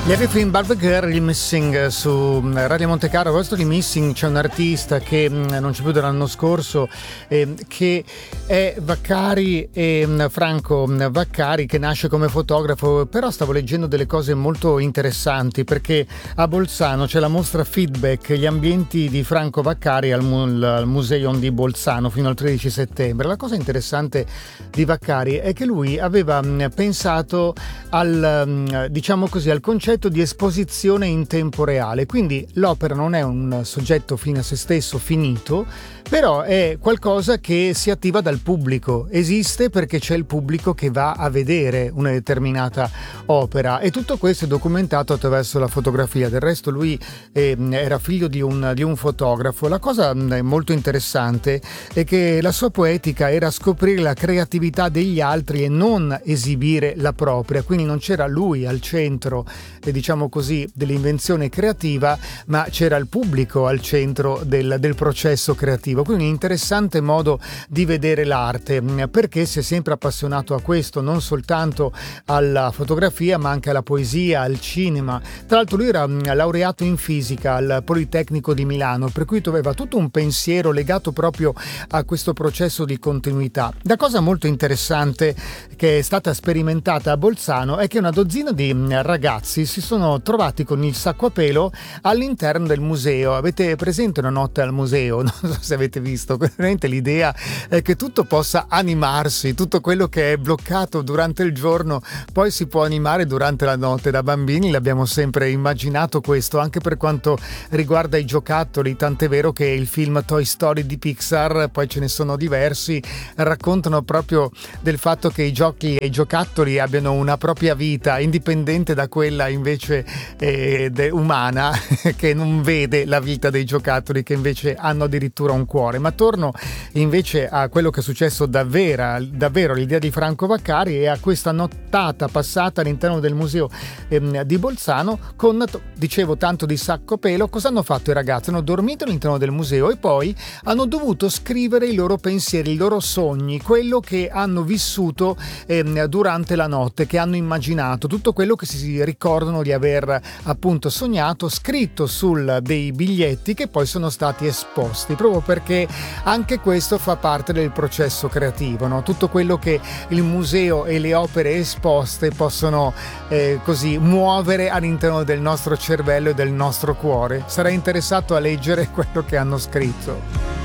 Everything But The Girl di Missing su Radio Monte Carlo. A proposito di Missing, c'è un artista che non c'è più dall'anno scorso, che è Vaccari, Franco Vaccari, che nasce come fotografo, però stavo leggendo delle cose molto interessanti, perché a Bolzano c'è la mostra Feedback, gli ambienti di Franco Vaccari al Museum di Bolzano fino al 13 settembre. La cosa interessante di Vaccari è che lui aveva pensato al, diciamo così, al concetto di esposizione in tempo reale, quindi l'opera non è un soggetto fine a se stesso, finito, però è qualcosa che si attiva dal pubblico, esiste perché c'è il pubblico che va a vedere una determinata opera, e tutto questo è documentato attraverso la fotografia. Del resto lui era figlio di un fotografo. La cosa molto interessante è che la sua poetica era scoprire la creatività degli altri e non esibire la propria, quindi non c'era lui al centro, diciamo così, dell'invenzione creativa, ma c'era il pubblico al centro del processo creativo. Quindi un interessante modo di vedere l'arte, perché si è sempre appassionato a questo, non soltanto alla fotografia ma anche alla poesia, al cinema. Tra l'altro lui era laureato in fisica al Politecnico di Milano, per cui aveva tutto un pensiero legato proprio a questo processo di continuità. La cosa molto interessante che è stata sperimentata a Bolzano è che una dozzina di ragazzi si sono trovati con il sacco a pelo all'interno del museo. Avete presente Una notte al museo? Non so se avete visto. Veramente l'idea è che tutto possa animarsi, tutto quello che è bloccato durante il giorno poi si può animare durante la notte. Da bambini l'abbiamo sempre immaginato questo, anche per quanto riguarda i giocattoli, tant'è vero che il film Toy Story di Pixar, poi ce ne sono diversi, raccontano proprio del fatto che i giochi e i giocattoli abbiano una propria vita indipendente da quella invece umana, che non vede la vita dei giocattoli, che invece hanno addirittura un cuore. Ma torno invece a quello che è successo davvero l'idea di Franco Vaccari e a questa nottata passata all'interno del museo di Bolzano con, dicevo, tanto di sacco a pelo. Cosa hanno fatto i ragazzi? Hanno dormito all'interno del museo e poi hanno dovuto scrivere i loro pensieri, i loro sogni, quello che hanno vissuto durante la notte, che hanno immaginato, tutto quello che si ricordano di aver appunto sognato, scritto su dei biglietti che poi sono stati esposti, proprio perché anche questo fa parte del processo creativo, no? Tutto quello che il museo e le opere esposte possono così muovere all'interno del nostro cervello e del nostro cuore. Sarei interessato a leggere quello che hanno scritto.